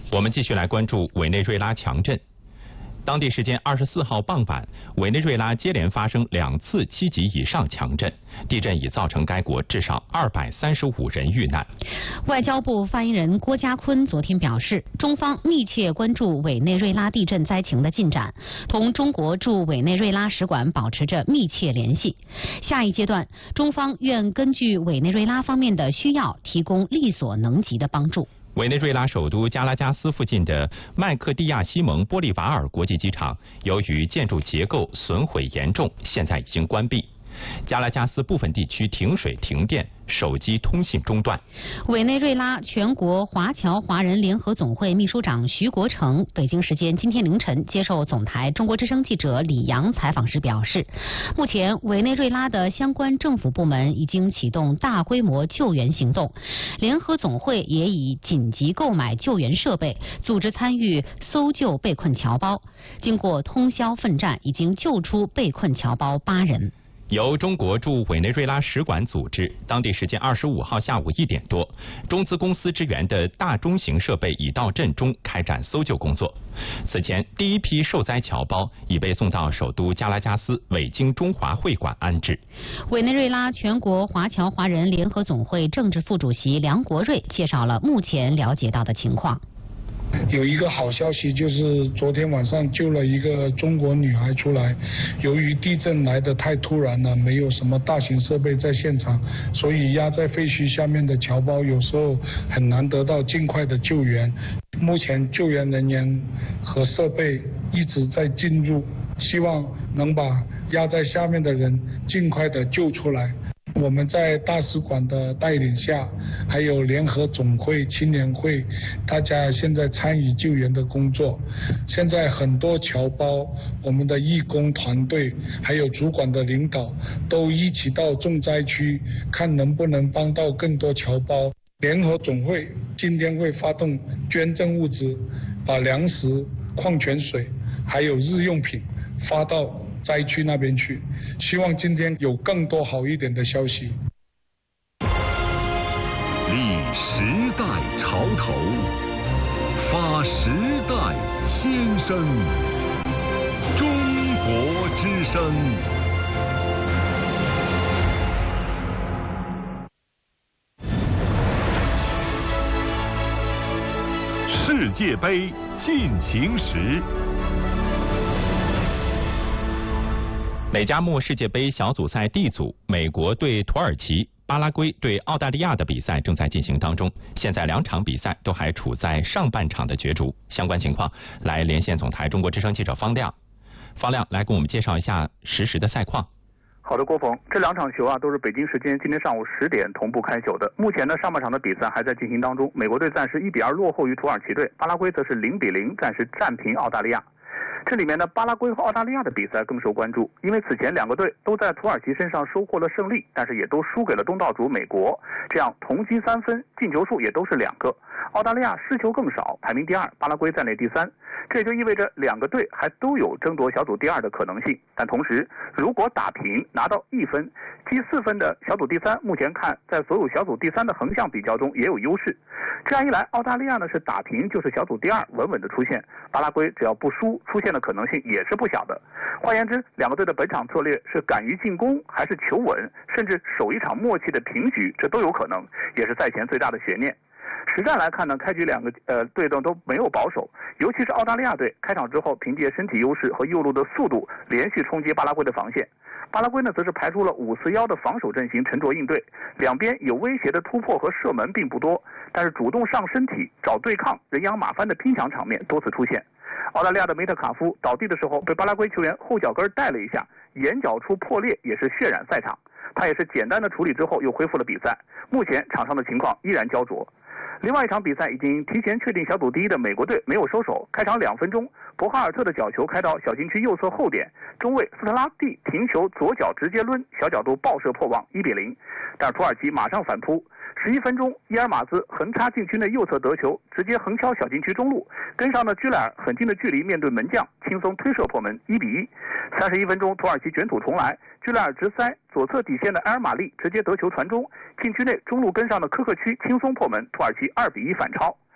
我们继续来关注委内瑞拉强震。当地时间24号傍晚，委内瑞拉接连发生2次7级以上强震，地震已造成该国至少235人遇难。 外交部发言人郭家坤昨天表示，中方密切关注委内瑞拉地震灾情的进展，同中国驻委内瑞拉使馆保持着密切联系。下一阶段，中方愿根据委内瑞拉方面的需要，提供力所能及的帮助。 委内瑞拉首都加拉加斯附近的麦克蒂亚西蒙玻利瓦尔国际机场，由于建筑结构损毁严重，现在已经关闭。加拉加斯部分地区停水停电，手机通信中断。 委内瑞拉全国华侨华人联合总会秘书长徐国成北京时间今天凌晨接受总台中国之声记者李阳采访时表示，目前委内瑞拉的相关政府部门已经启动大规模救援行动，联合总会也已紧急购买救援设备，组织参与搜救被困侨胞。经过通宵奋战，已经救出被困侨胞8人。 由中国驻委内瑞拉使馆组织，当地时间25号下午1点多，中资公司支援的大中型设备已到震中开展搜救工作。此前，第一批受灾侨胞已被送到首都加拉加斯伪京中华会馆安置。 委内瑞拉全国华侨华人联合总会政治副主席梁国瑞介绍了目前了解到的情况。 有一个好消息，就是昨天晚上救了一个中国女孩出来。由于地震来得太突然了，没有什么大型设备在现场，所以压在废墟下面的侨胞有时候很难得到尽快的救援。目前救援人员和设备一直在进入，希望能把压在下面的人尽快的救出来。我们在大使馆的带领下，还有联合总会、青年会，大家现在参与救援的工作。现在很多侨胞，我们的义工团队，还有主管的领导，都一起到重灾区，看能不能帮到更多侨胞。联合总会今天会发动捐赠物资，把粮食、矿泉水，还有日用品发到灾区那边去，希望今天有更多好一点的消息。 立时代潮头，发时代先声，中国之声。世界杯进行时。 美加墨世界杯小组赛 D 组，美国对土耳其、巴拉圭对澳大利亚的比赛正在进行当中。现在2场比赛都还处在上半场的角逐。相关情况，来连线总台中国之声记者方亮。方亮来给我们介绍一下实时的赛况。 好的，郭峰，这2场球都是北京时间今天上午10点同步开球的。目前呢，上半场的比赛还在进行当中，美国队暂时1比2落后于土耳其队，巴拉圭则是0比0暂时战平澳大利亚。这里面呢，巴拉圭和澳大利亚的比赛更受关注，因为此前2个队都在土耳其身上收获了胜利，但是也都输给了东道主美国，这样同积3分，进球数也都是2个。澳大利亚失球更少，排名第2，巴拉圭在内第3。这也就意味着2个队还都有争夺小组第2的可能性。但同时，如果打平拿到1分，积4分的小组第3，目前看在所有小组第3的横向比较中也有优势。这样一来，澳大利亚呢是打平就是小组第2，稳稳的出现。巴拉圭只要不输，出现的可能性也是不小的。换言之，2个队的本场策略是敢于进攻，还是求稳，甚至守一场默契的平局，这都有可能，也是赛前最大的悬念。实战来看呢，开局2个队都没有保守，尤其是澳大利亚队开场之后凭借身体优势和右路的速度连续冲击巴拉圭的防线。巴拉圭呢则是排出了5-4-1的防守阵型沉着应对，两边有威胁的突破和射门并不多，但是主动上身体找对抗人仰马翻的拼抢场面多次出现。澳大利亚的梅特卡夫倒地的时候被巴拉圭球员后脚跟带了一下，眼角处破裂也是血染赛场，他也是简单的处理之后又恢复了比赛。目前场上的情况依然焦灼。另外一场比赛已经提前确定小组第1的美国队没有收手，开场2分钟，博哈尔特的角球开到小禁区右侧后点，中卫斯特拉蒂停球左脚直接抡，小角度爆射破网1比0。但是土耳其马上反扑，11分钟，伊尔马兹横插禁区内右侧得球，直接横敲小禁区中路，跟上的居莱尔很近的距离面对门将，轻松推射破门1比1。31分钟，土耳其卷土重来，居莱尔直塞左侧底线的埃尔马利直接得球传中，禁区内中路跟上的科克区轻松破门，土耳其2比1反超。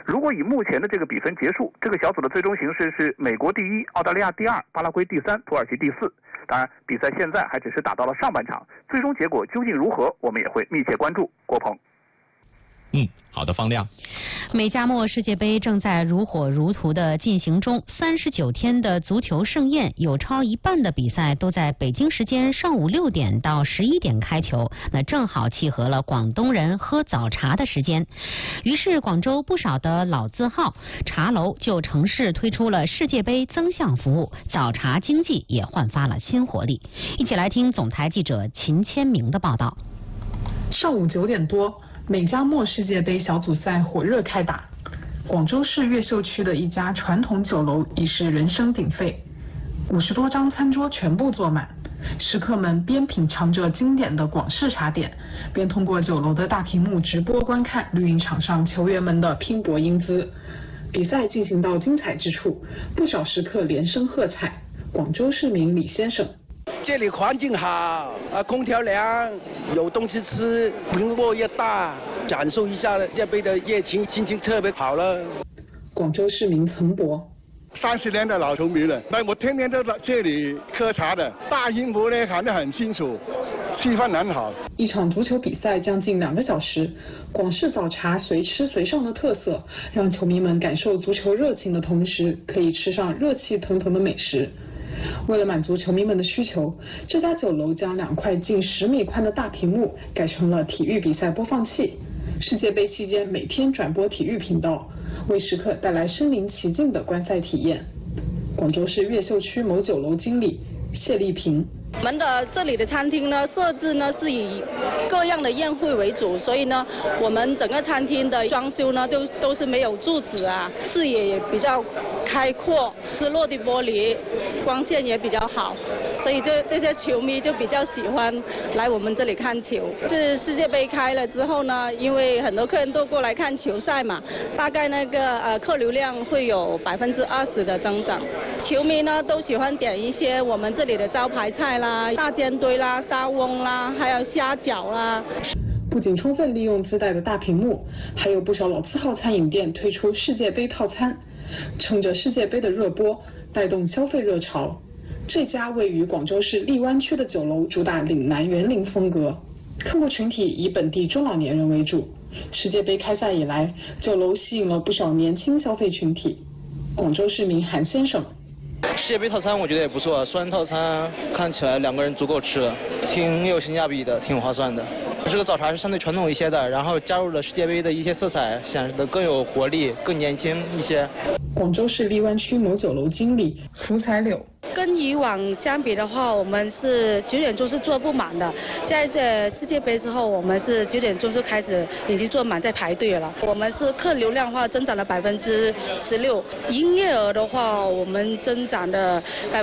如果以目前的这个比分结束，这个小组的最终形势是美国第一，澳大利亚第二，巴拉圭第三，土耳其第四。当然，比赛现在还只是打到了上半场，最终结果究竟如何，我们也会密切关注。郭鹏。 好的，方亮。 美加墨世界杯正在如火如荼的进行中，39天的足球盛宴，有超一半的比赛都在北京时间上午6点到11点开球，那正好契合了广东人喝早茶的时间。于是，广州不少的老字号茶楼就乘势推出了世界杯增项服务，早茶经济也焕发了新活力。一起来听总台记者秦千明的报道。 上午9点多。美加墨世界杯小组赛火热开打，广州市越秀区的一家传统酒楼已是人声鼎沸，50多张餐桌全部坐满，食客们边品尝着经典的广式茶点，边通过酒楼的大屏幕直播观看绿茵场上球员们的拼搏英姿。比赛进行到精彩之处，不少食客连声喝彩。广州市民李先生。 这里环境好，空调凉，有东西吃，屏幕也大，感受一下世界杯的热情，心情特别好了。 广州市民岑博 ，30年的老球迷了，我天天都在这里喝茶的，大音符呢喊得很清楚，气氛很好。 一场足球比赛将近2个小时，广式早茶随吃随上的特色，让球迷们感受足球热情的同时，可以吃上热气腾腾的美食。为了满足球迷们的需求，这家酒楼将2块近10米宽的大屏幕改成了体育比赛播放器。世界杯期间每天转播体育频道，为食客带来身临其境的观赛体验。广州市越秀区某酒楼经理谢丽萍。 我们的这里的餐厅呢，设置呢是以各样的宴会为主，所以呢，我们整个餐厅的装修呢都是没有柱子啊，视野也比较开阔，是落地玻璃，光线也比较好，所以这些球迷就比较喜欢来我们这里看球。这世界杯开了之后呢，因为很多客人都过来看球赛嘛，大概那个客流量会有20%的增长。球迷呢都喜欢点一些我们这里的招牌菜啦，大煎堆啦、沙翁啦，还有虾饺啦。 不仅充分利用自带的大屏幕，还有不少老字号餐饮店推出世界杯套餐，趁着世界杯的热播，带动消费热潮。这家位于广州市荔湾区的酒楼主打岭南园林风格，客户群体以本地中老年人为主。世界杯开赛以来，酒楼吸引了不少年轻消费群体。广州市民韩先生。 世界杯套餐我觉得也不错，双人套餐看起来2个人足够吃了，挺有性价比的，挺划算的。这个早茶是相对传统一些的，然后加入了世界杯的一些色彩，显得更有活力，更年轻一些。 广州市荔湾区某酒楼经理福彩柳。 跟以往相比的话，我们是9点钟是坐不满的。现在世界杯之后，我们是9点钟就开始已经坐满在排队了。我们是客流量的话增长了16%，营业额的话我们增长的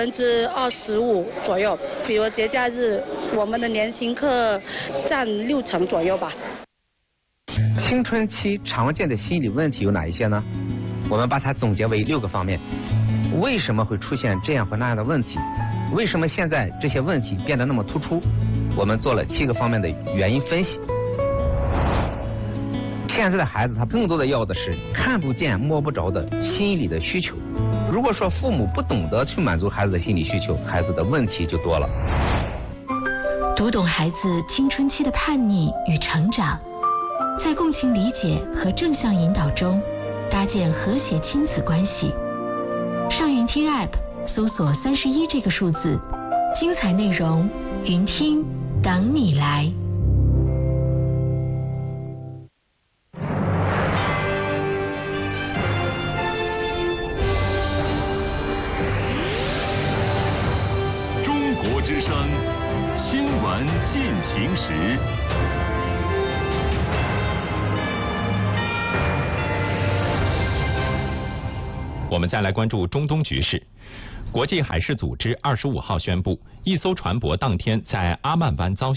25%左右。比如节假日，我们的年轻客占60%左右吧。 青春期常见的心理问题有哪一些呢？我们把它总结为6个方面。为什么会出现这样或那样的问题？为什么现在这些问题变得那么突出？我们做了7个方面的原因分析。现在的孩子他更多的要的是看不见摸不着的心理的需求。如果说父母不懂得去满足孩子的心理需求，孩子的问题就多了。 读懂孩子青春期的叛逆与成长，在共情理解和正向引导中搭建和谐亲子关系。上云听 App 搜索31这个数字，精彩内容云听等你来。 中国之声新闻进行时。 我们再来关注中东局势。国际海事组织25号宣布，一艘船舶当天在阿曼湾遭袭，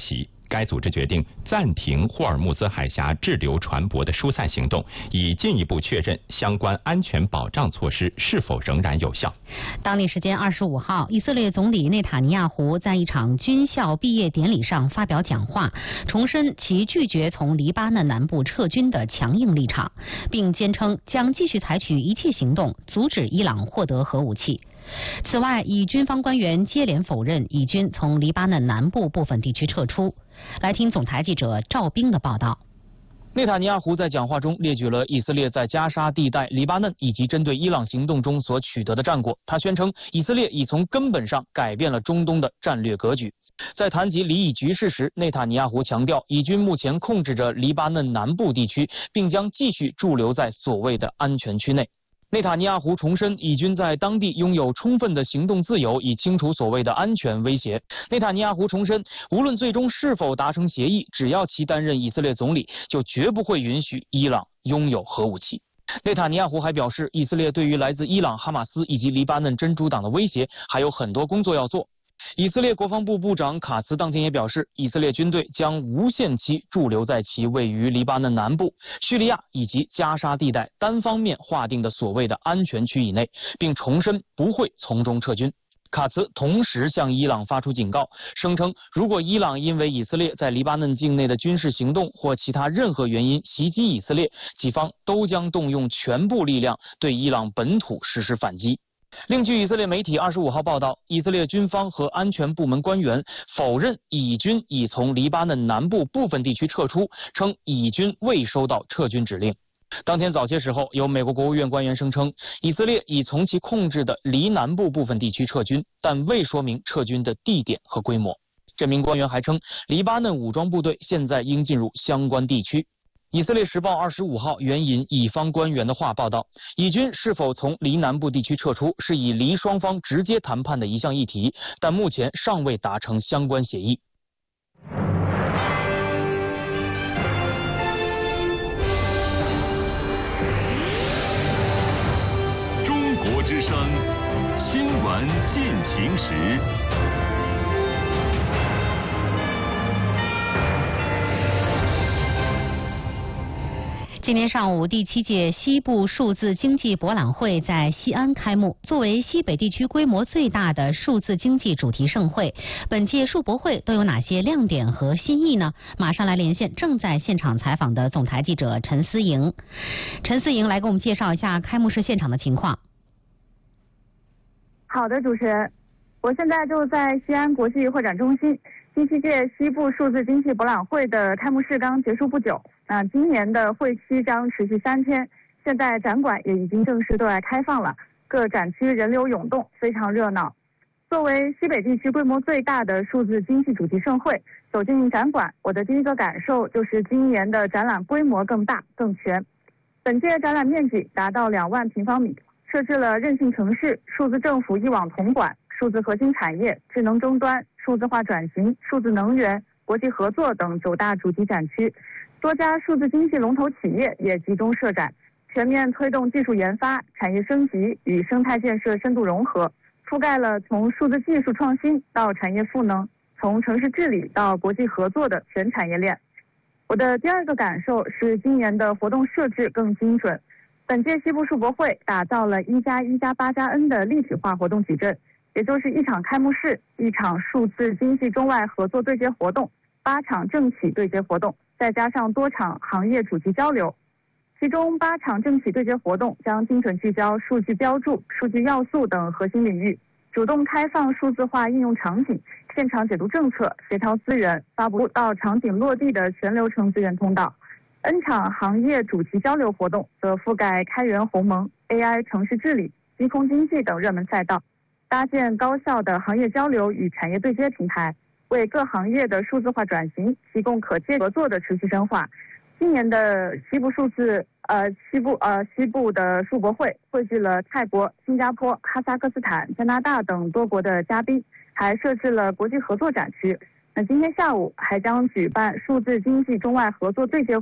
该组织决定暂停霍尔木兹海峡滞留船舶的疏散行动，以进一步确认相关安全保障措施是否仍然有效。 当地时间25号，以色列总理内塔尼亚胡在一场军校毕业典礼上发表讲话，重申其拒绝从黎巴嫩南部撤军的强硬立场，并坚称将继续采取一切行动阻止伊朗获得核武器。此外，以军方官员接连否认以军从黎巴嫩南部部分地区撤出。来听总台记者赵冰的报道。 内塔尼亚胡在讲话中列举了以色列在加沙地带、黎巴嫩以及针对伊朗行动中所取得的战果。他宣称，以色列已从根本上改变了中东的战略格局。在谈及黎以局势时，内塔尼亚胡强调，以军目前控制着黎巴嫩南部地区，并将继续驻留在所谓的安全区内。内塔尼亚胡重申，以军在当地拥有充分的行动自由，以清除所谓的安全威胁。内塔尼亚胡重申，无论最终是否达成协议，只要其担任以色列总理，就绝不会允许伊朗拥有核武器。内塔尼亚胡还表示，以色列对于来自伊朗、哈马斯以及黎巴嫩真主党的威胁还有很多工作要做。以色列国防部部长卡茨当天也表示，以色列军队将无限期驻留在其位于黎巴嫩南部、叙利亚以及加沙地带单方面划定的所谓的安全区以内，并重申不会从中撤军。卡茨同时向伊朗发出警告，声称如果伊朗因为以色列在黎巴嫩境内的军事行动或其他任何原因袭击以色列，己方都将动用全部力量对伊朗本土实施反击。另据以色列媒体25号报道，以色列军方和安全部门官员否认以军已从黎巴嫩南部部分地区撤出，称以军未收到撤军指令。当天早些时候，有美国国务院官员声称，以色列已从其控制的黎南部部分地区撤军，但未说明撤军的地点和规模。这名官员还称，黎巴嫩武装部队现在应进入相关地区。以色列时报25号援引以方官员的话报道，以军是否从黎南部地区撤出是以黎双方直接谈判的一项议题，但目前尚未达成相关协议。 中国之声新闻进行时。 今天上午，第7届西部数字经济博览会在西安开幕。作为西北地区规模最大的数字经济主题盛会，本届数博会都有哪些亮点和新意呢？马上来连线正在现场采访的总台记者陈思莹。陈思莹来给我们介绍一下开幕式现场的情况。 好的，主持人，我现在就在西安国际会展中心。第7届西部数字经济博览会的开幕式刚结束不久，今年的会期将持续3天，现在展馆也已经正式对外开放了，各展区人流涌动，非常热闹。作为西北地区规模最大的数字经济主题盛会，走进展馆，我的第一个感受就是今年的展览规模更大、更全。本届展览面积达到2万平方米，设置了韧性城市、数字政府一网统管、数字核心产业、智能终端、数字化转型、数字能源、国际合作等9大主题展区，多家数字经济龙头企业也集中设展，全面推动技术研发、产业升级与生态建设深度融合，覆盖了从数字技术创新到产业赋能，从城市治理到国际合作的全产业链。我的第二个感受是今年的活动设置更精准。本届西部数博会打造了1+1+8+N 的立体化活动矩阵，也就是1场开幕式、1场数字经济中外合作对接活动、8场政企对接活动，再加上多场行业主题交流。其中8场政企对接活动将精准聚焦数据标注、数据要素等核心领域，主动开放数字化应用场景，现场解读政策、协调资源、发布到场景落地的全流程资源通道。N 场行业主题交流活动则覆盖开源鸿蒙、AI 城市治理、低空经济等热门赛道，搭建高效的行业交流与产业对接平台，为各行业的数字化转型提供可借合作的持续深化。今年的西部的数博会汇聚了泰国、新加坡、哈萨克斯坦、加拿大等多国的嘉宾，还设置了国际合作展区。今天下午还将举办数字经济中外合作对接